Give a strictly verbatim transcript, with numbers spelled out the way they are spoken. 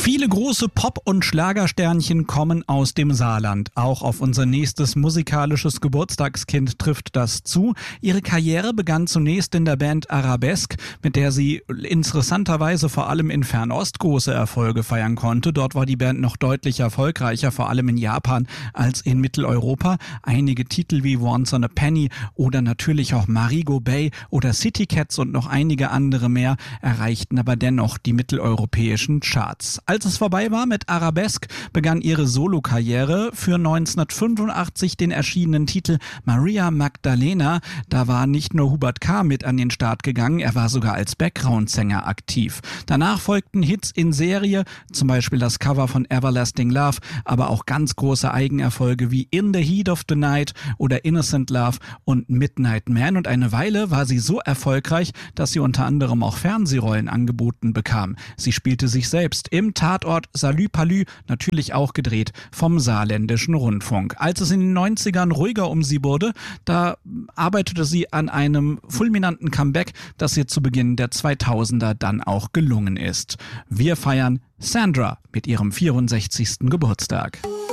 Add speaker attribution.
Speaker 1: Viele große Pop- und Schlagersternchen kommen aus dem Saarland. Auch auf unser nächstes musikalisches Geburtstagskind trifft das zu. Ihre Karriere begann zunächst in der Band Arabesque, mit der sie interessanterweise vor allem in Fernost große Erfolge feiern konnte. Dort war die Band noch deutlich erfolgreicher, vor allem in Japan als in Mitteleuropa. Einige Titel wie Once on a Penny oder natürlich auch Marigo Bay oder City Cats und noch einige andere mehr erreichten aber dennoch die mitteleuropäischen Charts. Als es vorbei war mit Arabesque, begann ihre Solokarriere für neunzehnhundertfünfundachtzig den erschienenen Titel Maria Magdalena. Da war nicht nur Hubert K. mit an den Start gegangen, er war sogar als Background-Sänger aktiv. Danach folgten Hits in Serie, zum Beispiel das Cover von Everlasting Love, aber auch ganz große Eigenerfolge wie In the Heat of the Night oder Innocent Love und Midnight Man. Und eine Weile war sie so erfolgreich, dass sie unter anderem auch Fernsehrollen angeboten bekam. Sie spielte sich selbst im Tatort Salü Palü, natürlich auch gedreht vom Saarländischen Rundfunk. Als es in den neunzigern ruhiger um sie wurde, da arbeitete sie an einem fulminanten Comeback, das ihr zu Beginn der zweitausender dann auch gelungen ist. Wir feiern Sandra mit ihrem vierundsechzigsten Geburtstag.